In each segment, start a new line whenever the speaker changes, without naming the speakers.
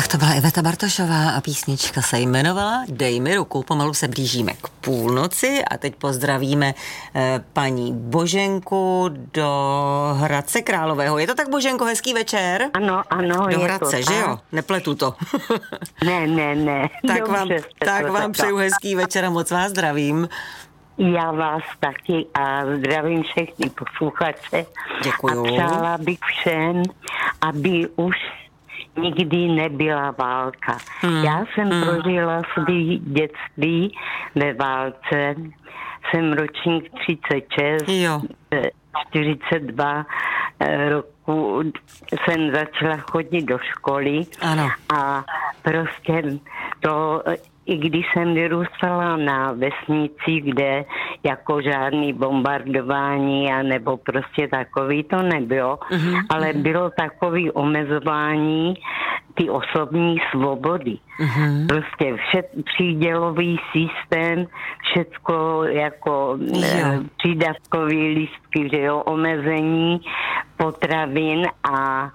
Tak to byla Iveta Bartošová a písnička se jmenovala Dej mi ruku. Pomalu se blížíme k půlnoci a teď pozdravíme paní Boženku do Hradce Králové. Je to tak, Boženko, hezký večer?
Ano,
do
je
Hradce,
to
že jo? Nepletu to.
Ne.
Tak vám přeju hezký večer a moc vás zdravím.
Já vás taky a zdravím všechny posluchače.
Děkuju.
A přála bych všem, aby už nikdy nebyla válka. Já jsem prožila svý dětství ve válce. Jsem ročník 36,
jo.
42 roku jsem začala chodit do školy.
Ano.
A prostě to, i když jsem vyrůstala na vesnici, kde jako žádný bombardování a nebo prostě takový to nebylo, ale bylo takový omezování ty osobní svobody. Prostě přídělový systém, všecko jako přídavkový lístky, že jo, omezení potravin a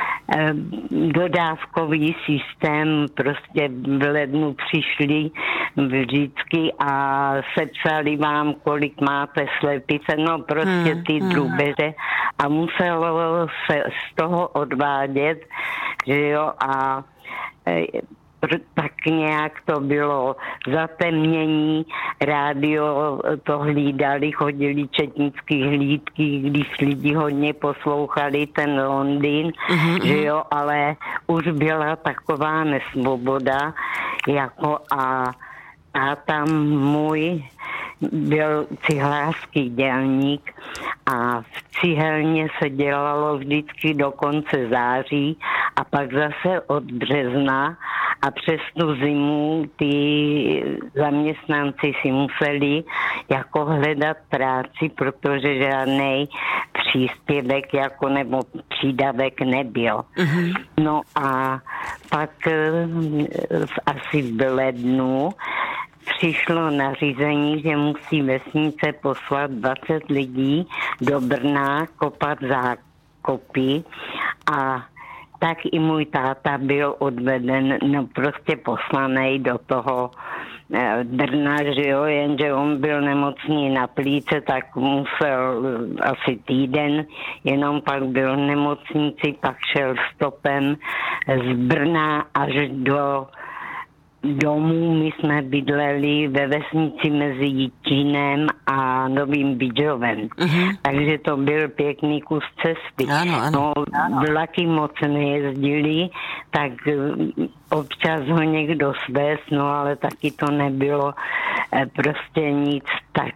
dodávkový systém, prostě v lednu přišli vždycky a sepsali vám, kolik máte slepice, no prostě ty drůbeže a muselo se z toho odvádět, že jo, a tak nějak to bylo zatemnění, rádio to hlídali, chodili četnický hlídky, když lidi hodně poslouchali ten Londýn, že jo, ale už byla taková nesvoboda, jako a tam můj byl cihlářský dělník a v cihelně se dělalo vždycky do konce září a pak zase od března a přes tu zimu ty zaměstnanci si museli jako hledat práci, protože žádnej příspěvek jako nebo přídavek nebyl. No a pak asi v lednu přišlo nařízení, že musí vesnice poslat 20 lidí do Brna kopat zákopy a tak i můj táta byl odveden, no prostě poslanej do toho Brna, že jo, jenže on byl nemocný na plíce, tak musel asi týden, jenom pak byl v nemocnici, pak šel stopem z Brna až do domů. My jsme bydleli ve vesnici mezi Jičínem a Novým Bydžovem. Takže to byl pěkný kus cesty.
Ano.
No, vlaky moc nejezdili, tak občas ho někdo svést, no ale taky to nebylo prostě nic, tak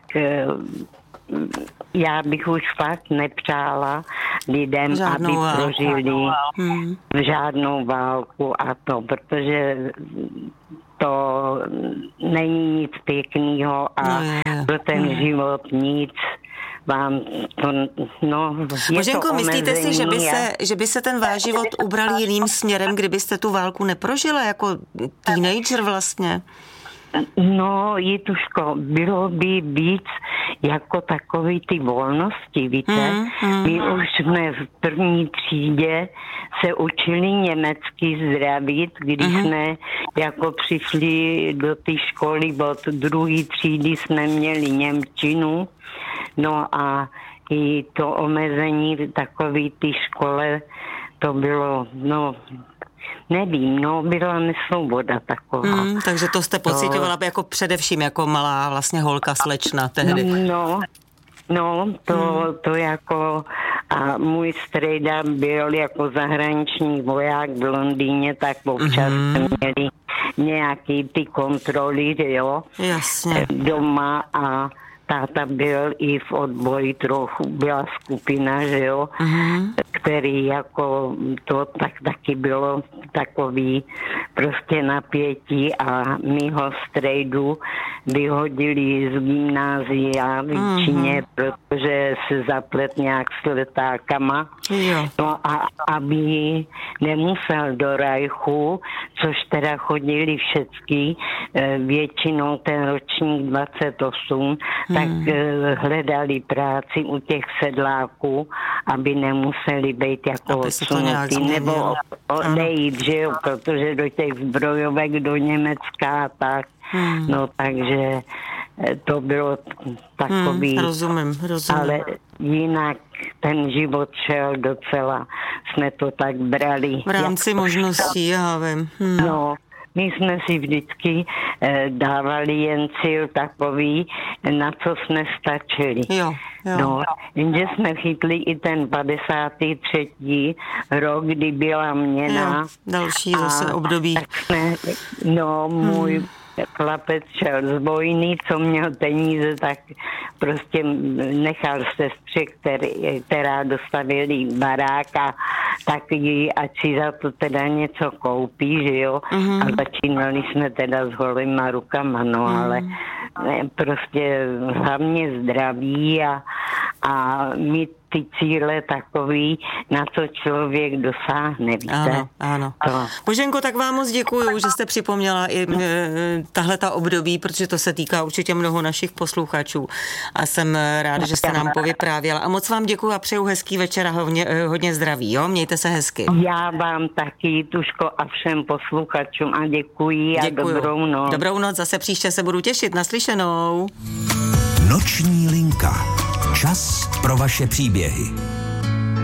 já bych už fakt nepřála lidem, aby prožili žádnou válku a to, protože to není nic pěkného a pro ten život nic vám to, no,
Boženko, myslíte si, že by se ten váš život ubral jiným směrem, kdybyste tu válku neprožila jako teenager vlastně?
No, Jituško, bylo by víc jako takový ty volnosti, víte? My už jsme v první třídě se učili německy zdravit, když jsme jako přišli do té školy od druhé třídy jsme měli němčinu, no a i to omezení takový té škole, to bylo, no, nevím, no, byla nesvoboda taková.
Takže to jste pocitovala jako především jako malá vlastně holka slečna tehdy.
No, to jako a můj strejda byl jako zahraniční voják v Londýně, tak občas měli nějaký ty kontroly, jo,
jasně,
doma a táta byl i v odboji trochu, byla skupina, že jo, který jako to tak taky bylo takový prostě napětí a mýho strejdu vyhodili z gymnázia v Číně, protože se zaplet nějak s letákama. No a aby nemusel do Rajchu, což teda chodili všecky, většinou ten ročník 28, tak hledali práci u těch sedláků, aby nemuseli být jako odsunutý, nebo odejít, že jo, protože do těch zbrojovek do Německa a tak. No takže to bylo takový,
rozumím.
ale jinak ten život šel docela, jsme to tak brali.
V rámci možností, já vím.
No, my jsme si vždycky dávali jen cíl takový, na co jsme stačili.
Jo.
No, jenže jsme chytli i ten 53. rok, kdy byla měna.
Další zase období.
Tak jsme, můj chlapec šel z vojny, co měl peníze, tak prostě nechal sestře, která dostavili barák a tak jí, ať si za to teda něco koupí, že jo. A začínali jsme teda s holýma rukama, ale prostě hlavně zdraví a mít ty cíle takový, na co člověk dosáhne, víte?
Ano. Boženko, tak vám moc děkuju, že jste připomněla i tahleta období, protože to se týká určitě mnoho našich posluchačů a jsem ráda, že jste nám povyprávěla. A moc vám děkuju a přeju hezký večer a hodně zdraví, jo? Mějte se hezky.
Já vám taky, Tuško, a všem posluchačům a děkuji a dobrou noc.
Dobrou noc, zase příště se budu těšit. Naslyšenou.
Noční linka. Čas pro vaše příběhy.